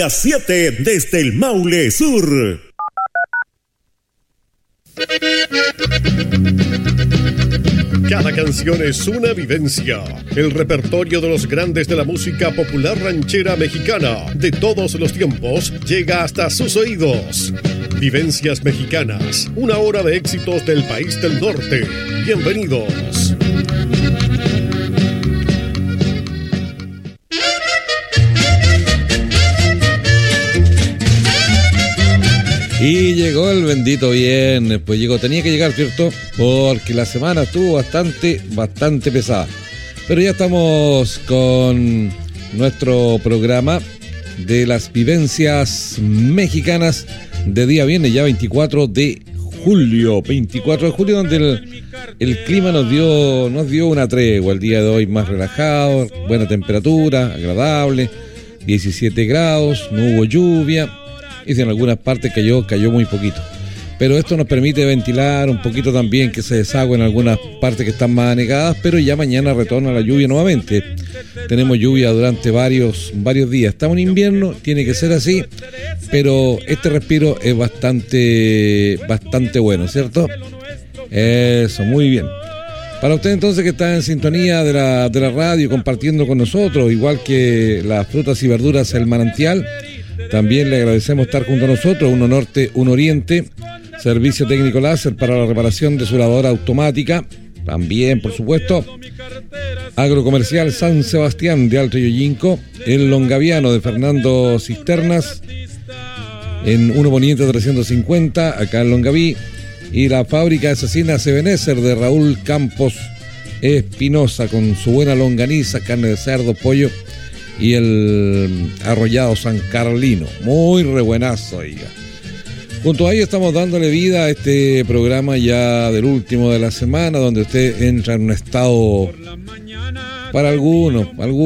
Las 7 desde el Maule Sur. Cada canción es una vivencia. El repertorio de los grandes de la música popular ranchera mexicana de todos los tiempos llega hasta sus oídos. Vivencias Mexicanas, una hora de éxitos del país del norte. Bienvenidos. Y llegó el bendito viernes, pues tenía que llegar, ¿cierto? Porque la semana estuvo bastante pesada. Pero ya estamos con nuestro programa de las vivencias mexicanas de día viernes, ya 24 de julio, donde el clima nos dio una tregua el día de hoy, más relajado, buena temperatura, agradable, 17 grados, no hubo lluvia. Y en algunas partes cayó muy poquito. Pero esto nos permite ventilar un poquito también, que se desagüe en algunas partes que están más anegadas, pero ya mañana retorna la lluvia nuevamente. Tenemos lluvia durante varios días. Estamos en invierno, tiene que ser así, pero este respiro es bastante bueno, ¿cierto? Eso, muy bien. Para usted entonces que está en sintonía de la radio, compartiendo con nosotros, igual que las frutas y verduras El Manantial, también le agradecemos estar junto a nosotros. Uno Norte, Uno Oriente, servicio técnico láser para la reparación de su lavadora automática. También, por supuesto, Agrocomercial San Sebastián de Alto Yoyinco, el Longaviano de Fernando Cisternas, en 1 Poniente 350, acá en Longaví, y la fábrica asesina Sebenecer de Raúl Campos Espinosa, con su buena longaniza, carne de cerdo, pollo y el arrollado San Carlino, muy re buenazo, oiga. Junto a ello estamos dándole vida a este programa ya del último de la semana, donde usted entra en un estado, para algunos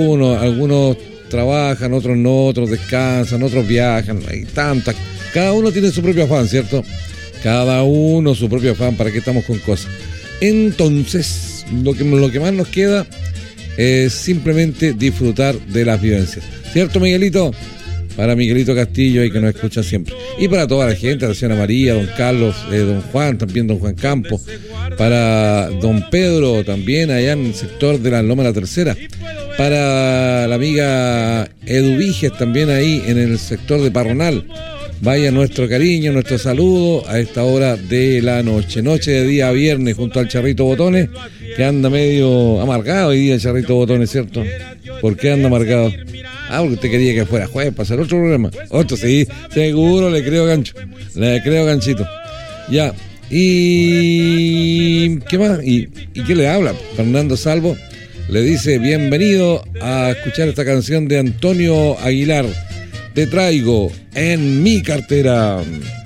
trabajan, otros no, otros descansan, otros viajan, hay tantas, cada uno tiene su propio afán, ¿cierto? Cada uno su propio afán, ¿para qué estamos con cosas? Entonces, lo que más nos queda es simplemente disfrutar de las vivencias, ¿cierto, Miguelito? Para Miguelito Castillo, ahí que nos escucha siempre, y para toda la gente, la señora María, don Carlos, don Juan, también don Juan Campos, para don Pedro, también allá en el sector de la Loma de la Tercera, para la amiga Edu Viges, también ahí en el sector de Parronal. Vaya nuestro cariño, nuestro saludo a esta hora de la noche de día viernes, junto al Charrito Botones, que anda medio amargado hoy día el Charrito Botones, ¿cierto? ¿Por qué anda amargado? Porque usted quería que fuera jueves para hacer otro programa. Otro, sí, seguro, le creo ganchito. Ya, y ¿qué más? ¿Y qué le habla? Fernando Salvo le dice: bienvenido a escuchar esta canción de Antonio Aguilar. Te traigo en mi cartera.